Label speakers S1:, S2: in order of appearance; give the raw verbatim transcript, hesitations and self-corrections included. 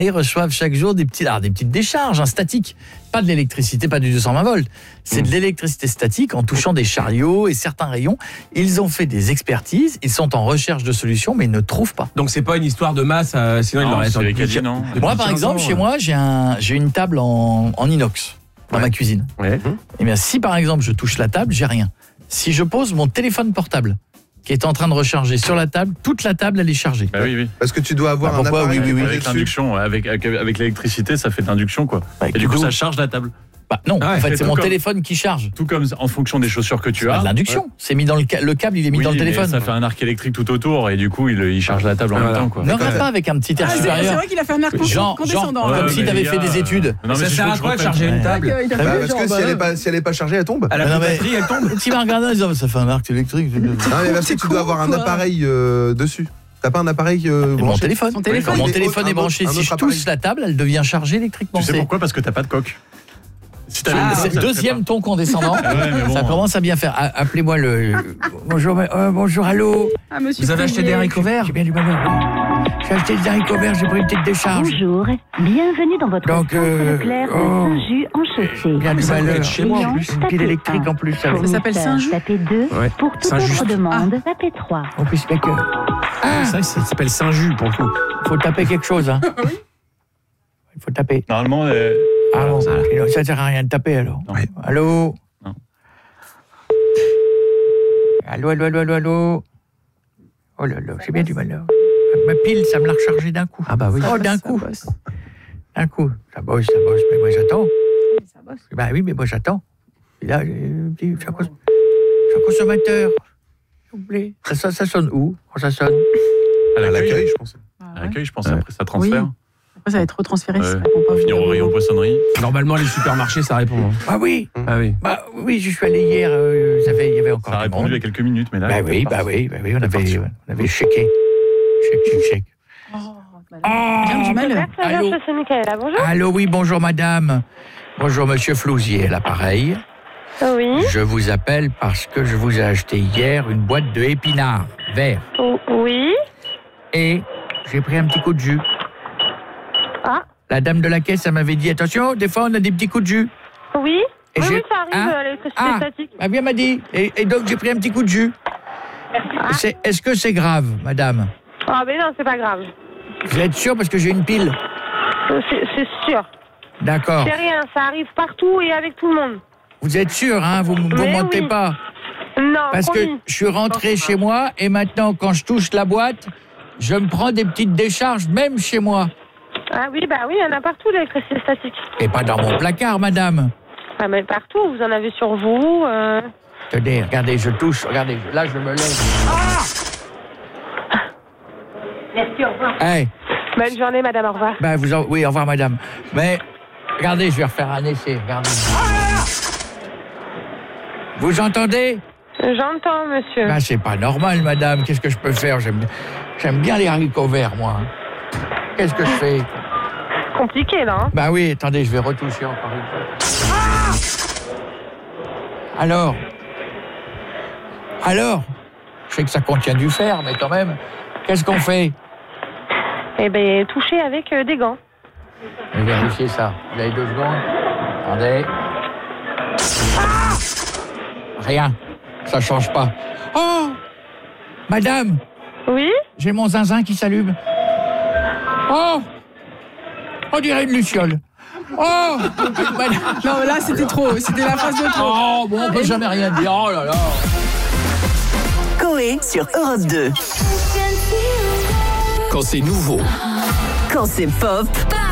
S1: Ils reçoivent chaque jour des, petits, alors des petites décharges hein, statiques. Pas de l'électricité, pas du deux cent vingt volts. C'est mmh. de l'électricité statique en touchant des chariots et certains rayons. Ils ont fait des expertises, ils sont en recherche de solutions, mais ils ne trouvent pas.
S2: Donc c'est pas une histoire de masse, euh, sinon
S3: non,
S2: il l'aurait
S3: attendu. Quasi, non.
S1: Moi, par exemple, ans, chez ouais. moi, j'ai, un, j'ai une table en, en inox dans ouais. ma cuisine.
S2: Ouais.
S1: Et bien, si par exemple je touche la table, j'ai rien. Si je pose mon téléphone portable, qui est en train de recharger sur la table, toute la table elle est chargée.
S3: Bah oui, oui.
S4: Parce que tu dois avoir bah, un appareil
S3: oui, oui, oui.
S4: avec
S3: Avec l'induction, avec, avec, avec l'électricité, ça fait de l'induction quoi. Bah, et du coup, ça charge la table.
S1: Bah non, ah ouais, en fait, c'est mon comme, téléphone qui charge.
S3: Tout comme en fonction des chaussures que tu
S1: c'est
S3: as.
S1: C'est de l'induction. Ouais. C'est mis dans le, ca- le câble, il est mis
S3: oui,
S1: dans le téléphone.
S3: Ça fait un arc électrique tout autour et du coup, il, il charge la table en
S1: voilà.
S3: même temps quoi.
S1: Ne regarde pas avec un petit air
S5: ah,
S1: supérieur.
S5: C'est vrai qu'il a fait un arc
S1: genre,
S5: condescendant.
S1: Genre, comme si tu avais fait des études.
S2: Non, mais ça sert à quoi de charger une table ?
S4: Parce que si elle est pas si elle est pas chargée, elle tombe.
S2: À la batterie, elle tombe.
S1: Tu vas regarder, ça fait un arc électrique.
S4: Non mais parce que tu dois avoir un appareil dessus. T'as pas un appareil euh,
S1: mon téléphone.
S5: Mon téléphone,
S1: mon téléphone est branché. Si je touche la table, elle devient chargée électriquement.
S3: Tu sais pourquoi ? Parce que t'as pas de coque.
S1: Si ah, c'est le deuxième ton condescendant. Ouais, bon, ça commence à bien faire. Appelez-moi le. Bonjour, euh, bonjour, allô.
S5: Ah, monsieur
S2: Vous avez acheté des haricots verts ?
S1: J'ai bien du malheur. J'ai acheté des haricots verts, j'ai pris une petite décharge.
S6: Bonjour, bienvenue dans votre
S1: Donc, euh,
S6: Leclerc de
S1: oh,
S6: Saint-Just en chaussée.
S1: Bien du malheur. Chez moi en plus. Une pile électrique en plus.
S5: Ça, ça s'appelle Saint-Just.
S6: Tapez deux. Ouais. Pour toute autre demande, ah. tapez trois.
S1: En plus, mec.
S2: Ah, ça, ça s'appelle Saint-Just pour le coup.
S1: Il faut taper quelque chose, hein. Oui. Il faut taper.
S3: Normalement. Euh...
S1: Ah non, ça ne sert à rien de taper alors.
S3: Non.
S1: Allô
S3: non.
S1: Allô, allô, allô, allô, allô. Oh là là, j'ai bien du malheur. Ma pile, ça me l'a rechargé d'un coup.
S2: Ah bah oui.
S1: Oh, d'un
S5: ça
S1: coup.
S5: Bosse.
S1: D'un coup. Ça bosse, ça bosse, mais moi j'attends.
S5: Oui, ça bosse.
S1: Bah oui, mais moi j'attends. Et là, je suis un, cons... un consommateur. S'il vous plaît. Ça, ça, ça sonne où quand ça sonne ?
S3: À l'accueil,
S4: l'accueil je pense.
S3: À l'accueil, je pense, ouais. Après ça transfère.
S5: Oui. Après, ça va être retransféré.
S3: Ouais.
S5: Ça répond pas.
S3: Finir au rayon poissonnerie.
S2: Normalement, les supermarchés, ça répond. Hein.
S1: Ah oui.
S2: Ah oui.
S1: Bah oui, je suis allé hier. Euh, ça fait, il y avait encore.
S3: Ça a répondu il y a quelques minutes, mais là.
S1: Bah oui, bah oui, bah oui, on avait, on avait checké, check, check, check.
S5: Oh, bien du malheur.
S1: Allô.
S7: Bonjour.
S1: Allô, oui, bonjour madame. Bonjour monsieur Flouzier, à l'appareil.
S7: Oui.
S1: Je vous appelle parce que je vous ai acheté hier une boîte de épinards verts.
S7: Oh, oui.
S1: Et j'ai pris un petit coup de jus.
S7: Ah.
S1: La dame de la caisse, elle m'avait dit, attention, des fois on a des petits coups de jus.
S7: Oui.
S1: Et
S7: oui,
S1: j'ai...
S7: oui, ça arrive,
S1: hein
S7: euh, l'électricité
S1: ah,
S7: statique.
S1: Ah, bien m'a dit. Et, et donc j'ai pris un petit coup de jus.
S7: Ah.
S1: C'est... Est-ce que c'est grave, madame ?
S7: Ah, mais non, c'est pas grave.
S1: Vous êtes sûre parce que j'ai une pile ?
S7: C'est, c'est sûr.
S1: D'accord.
S7: C'est rien, ça arrive partout et avec tout le monde.
S1: Vous êtes sûr, hein ? Vous ne mentez
S7: oui.
S1: pas ?
S7: Non,
S1: Parce
S7: promis.
S1: que je suis rentré chez moi et maintenant, quand je touche la boîte, je me prends des petites décharges, même chez moi.
S7: Ah oui, bah oui, il y en a partout, l'électricité statique.
S1: Et pas dans mon placard, madame.
S7: Ah, mais partout, vous en avez sur vous. Euh...
S1: Tenez, regardez, je touche, regardez, là, je me lève. Ah !
S7: Merci, au revoir.
S1: Hey.
S7: Bonne journée, madame, au revoir.
S1: Ben, vous en... Oui, au revoir, madame. Mais, regardez, je vais refaire un essai, regardez. Ah ! Vous entendez ?
S7: J'entends, monsieur.
S1: Ben, c'est pas normal, madame. Qu'est-ce que je peux faire ? J'aime, J'aime bien les haricots verts, moi. Qu'est-ce que je fais ?
S7: Compliqué, là. Hein.
S1: Ben oui, attendez, je vais retoucher encore une fois. Ah ! Alors ? Alors ? Je sais que ça contient du fer, mais quand même, qu'est-ce qu'on fait ?
S7: Eh bien, toucher avec euh, des gants.
S1: Je vais vérifier ça. Vous avez deux secondes ? Attendez. Ah ! Rien. Ça change pas. Oh ! Madame !
S7: Oui ?
S1: J'ai mon zinzin qui s'allume. Oh ! On dirait une luciole. Oh !
S5: Non, là, c'était trop. C'était la phrase de trop.
S1: Oh, bon, on peut jamais rien dire. Oh là là.
S8: Coé sur Europe deux.
S2: Quand c'est nouveau.
S8: Quand c'est pop.